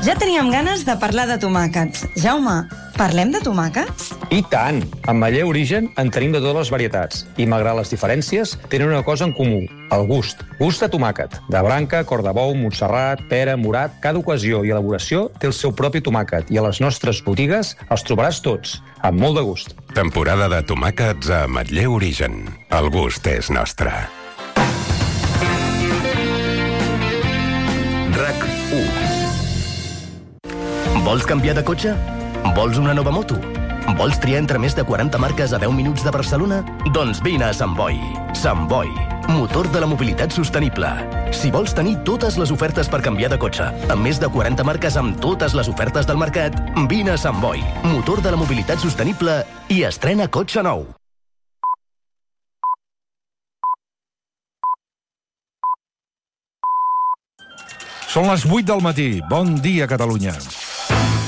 Ja teníem ganes de parlar de tomàquets. Jaume, parlem de tomàquets? I tant! En Matller Origen en tenim de totes les varietats i, malgrat les diferències, tenen una cosa en comú, el gust. Gust de tomàquet. De branca, cor de bou, montserrat, pera, morat... Cada ocasió i elaboració té el seu propi tomàquet i a les nostres botigues els trobaràs tots, amb molt de gust. Temporada de tomàquets a Matller Origen. El gust és nostre. RAC 1. Vols canviar de cotxe? Vols una nova moto? Vols triar entre més de 40 marques a 10 minuts de Barcelona? Doncs vine a Sant Boi. Sant Boi, motor de la mobilitat sostenible. Si vols tenir totes les ofertes per canviar de cotxe, amb més de 40 marques amb totes les ofertes del mercat, vine a Sant Boi, motor de la mobilitat sostenible i estrena cotxe nou. Són les 8 del matí. Bon dia, Catalunya.